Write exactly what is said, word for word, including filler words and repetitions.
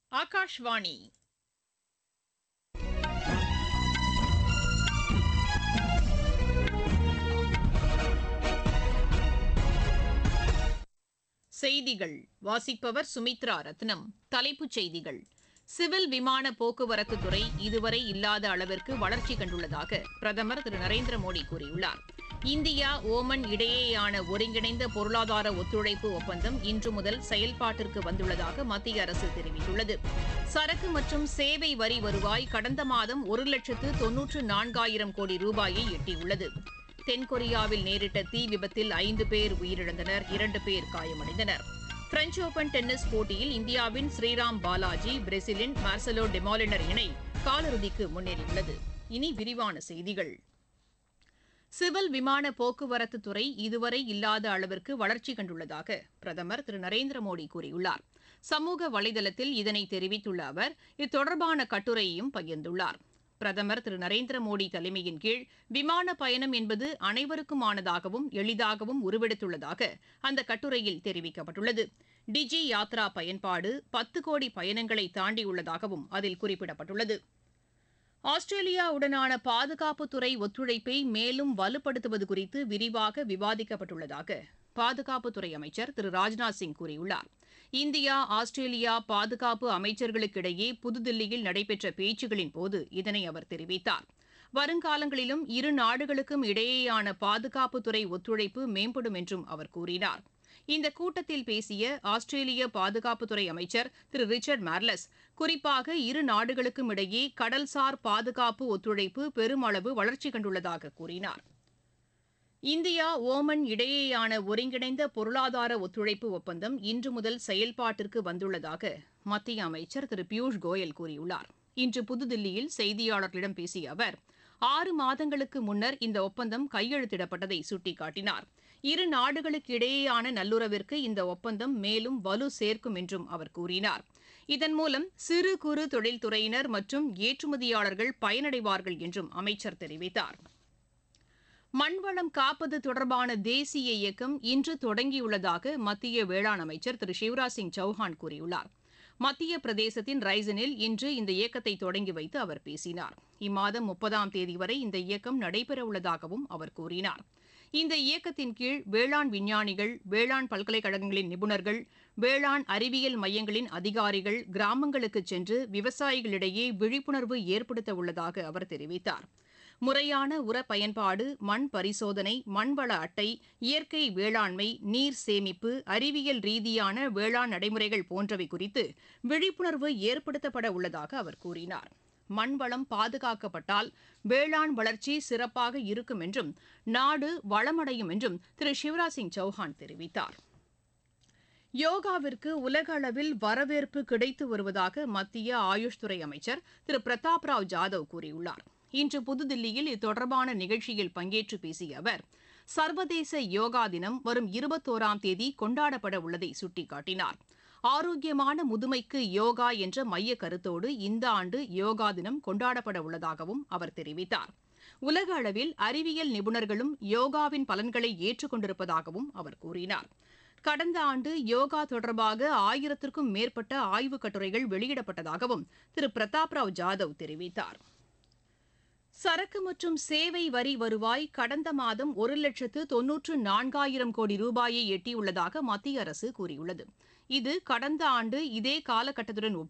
ஆகாஷ்வாணி செய்திகள் வாசிப்பவர் சுமித்ரா ரத்னம். தலைப்புச் செய்திகள்: சிவில் விமான போக்குவரத்து துறை இதுவரை இல்லாத அளவிற்கு வளர்ச்சி கண்டுள்ளதாக பிரதமர் திரு நரேந்திர மோடி கூறியுள்ளார். இந்தியா ஓமன் இடையேயான ஒருங்கிணைந்த பொருளாதார ஒத்துழைப்பு ஒப்பந்தம் இன்று முதல் செயல்பாட்டிற்கு வந்துள்ளதாக மத்திய அரசு தெரிவித்துள்ளது. சரக்கு மற்றும் சேவை வரி வருவாய் கடந்த மாதம் ஒரு லட்சத்து தொன்னூற்று நான்காயிரம் கோடி ரூபாயை எட்டியுள்ளது. தென்கொரியாவில் நேரிட்ட தீ விபத்தில் ஐந்து பேர் உயிரிழந்தனர், இரண்டு பேர் காயமடைந்தனர். பிரெஞ்ச் ஓபன் டென்னிஸ் போட்டியில் இந்தியாவின் ஸ்ரீராம் பாலாஜி பிரேசிலின் மார்செலோ டெமாலினர் இணை காலிறுதிக்கு முன்னேறியுள்ளது. இனி விரிவான செய்திகள். சிவில் விமான போக்குவரத்து துறை இதுவரை இல்லாத அளவிற்கு வளர்ச்சி கண்டுள்ளதாக பிரதமர் திரு நரேந்திர மோடி கூறியுள்ளார். சமூக வலைதளத்தில் இதனை தெரிவித்துள்ள அவர் இது தொடர்பான கட்டுரையையும் பகிர்ந்துள்ளார். பிரதமர் திரு நரேந்திர மோடி தலைமையின் கீழ் விமான பயணம் என்பது அனைவருக்குமானதாகவும் எளிதாகவும் உருவெடுத்துள்ளதாக அந்த கட்டுரையில் தெரிவிக்கப்பட்டுள்ளது. டிஜி யாத்ரா பயன்பாடு பத்து கோடி பயணங்களை தாண்டியுள்ளதாகவும் அதில் குறிப்பிடப்பட்டுள்ளது. ஆஸ்திரேலியாவுடனான பாதுகாப்புத்துறை ஒத்துழைப்பை மேலும் வலுப்படுத்துவது குறித்து விரிவாக விவாதிக்கப்பட்டுள்ளதாக பாதுகாப்புத்துறை அமைச்சர் திரு ராஜ்நாத் சிங் கூறியுள்ளார். இந்தியா ஆஸ்திரேலியா பாதுகாப்பு அமைச்சர்களுக்கிடையே புதுதில்லியில் நடைபெற்ற பேச்சுகளின் போது இதனை அவர் தெரிவித்தார். வருங்காலங்களிலும் இரு நாடுகளுக்கும் இடையேயான பாதுகாப்புத்துறை ஒத்துழைப்பு மேம்படும் என்றும் அவர் கூறினார். இந்த கூட்டத்தில் பேசிய ஆஸ்திரேலிய பாதுகாப்புத்துறை அமைச்சர் திரு ரிச்சர்ட் மார்லஸ், குறிப்பாக இரு நாடுகளுக்கும் இடையே கடல்சார் பாதுகாப்பு ஒத்துழைப்பு பெருமளவு வளர்ச்சி கண்டுள்ளதாக கூறினார். இந்தியா ஓமன் இடையேயான ஒருங்கிணைந்த பொருளாதார ஒத்துழைப்பு ஒப்பந்தம் இன்று முதல் செயல்பாட்டிற்கு வந்துள்ளதாக மத்திய அமைச்சர் திரு பியூஷ் கோயல் கூறியுள்ளார். இன்று புதுதில்லியில் செய்தியாளர்களிடம் பேசிய அவர், ஆறு மாதங்களுக்கு முன்னர் இந்த ஒப்பந்தம் கையெழுத்திடப்பட்டதை சுட்டிக்காட்டினார். இரு நாடுகளுக்கு இடையேயான நல்லுறவிற்கு இந்த ஒப்பந்தம் மேலும் வலு சேர்க்கும் என்றும் அவர் கூறினார். இதன் மூலம் சிறு குறு தொழில்துறையினர் மற்றும் ஏற்றுமதியாளர்கள் பயனடைவார்கள் என்றும் அமைச்சர் தெரிவித்தார். மண்வளம் காப்பது தொடர்பான தேசிய இயக்கம் இன்று தொடங்கியுள்ளதாக மத்திய வேளாண் அமைச்சர் திரு சிவராஜ் சிங் சௌஹான் கூறியுள்ளார். மத்திய பிரதேசத்தின் ரைசனில் இன்று இந்த இயக்கத்தை தொடங்கி வைத்து அவர் பேசினார். இம்மாதம் முப்பதாம் தேதி வரை இந்த இயக்கம் நடைபெறவுள்ளதாகவும் அவர் கூறினார். இந்த இயக்கத்தின் கீழ் வேளாண் விஞ்ஞானிகள், வேளாண் பல்கலைக்கழகங்களின் நிபுணர்கள், வேளாண் அறிவியல் மையங்களின் அதிகாரிகள் கிராமங்களுக்கு சென்று விவசாயிகளிடையே விழிப்புணர்வு ஏற்படுத்த உள்ளதாக அவர் தெரிவித்தார். முறையான உர பயன்பாடு, மண் பரிசோதனை, மண்வள அட்டை, இயற்கை வேளாண்மை, நீர் சேமிப்பு, அறிவியல் ரீதியான வேளாண் நடைமுறைகள் போன்றவை குறித்து விழிப்புணர்வு ஏற்படுத்தப்பட உள்ளதாக அவர் கூறினார். மண்வளம் பாதுகாக்கப்பட்டால் வேளாண் வளர்ச்சி சிறப்பாக இருக்கும் என்றும் நாடு வளமடையும் என்றும் திரு சிவராஜ் சிங் சௌஹான் தெரிவித்தார். யோகாவிற்கு உலக அளவில் வரவேற்பு கிடைத்து வருவதாக மத்திய ஆயுஷ் துறை அமைச்சர் திரு பிரதாப் ராவ் ஜாதவ் கூறியுள்ளார். இன்று புதுதில்லியில் இது தொடர்பான நிகழ்ச்சியில் பங்கேற்று பேசிய அவர், சர்வதேச யோகா தினம் வரும் இருபத்தோராம் தேதி கொண்டாடப்பட உள்ளதை சுட்டிக்காட்டினார். ஆரோக்கியமான முதுமைக்கு யோகா என்ற மைய கருத்தோடு இந்த ஆண்டு யோகா தினம் கொண்டாடப்பட உள்ளதாகவும் அவர் தெரிவித்தார். உலக அளவில் அறிவியல் நிபுணர்களும் யோகாவின் பலன்களை ஏற்றுக்கொண்டிருப்பதாகவும் அவர் கூறினார். கடந்த ஆண்டு யோகா தொடர்பாக ஆயிரத்திற்கும் மேற்பட்ட ஆய்வுக் கட்டுரைகள் வெளியிடப்பட்டதாகவும் திரு பிரதாப் ராவ் ஜாதவ் தெரிவித்தார். சரக்கு மற்றும் சேவை வரி வருவாய் கடந்த மாதம் ஒரு லட்சத்து தொன்னூற்று நான்காயிரம் கோடி ரூபாயை எட்டியுள்ளதாக மத்திய அரசு கூறியுள்ளது. இது கடந்த ஆண்டு இதே காலகட்டத்துடன்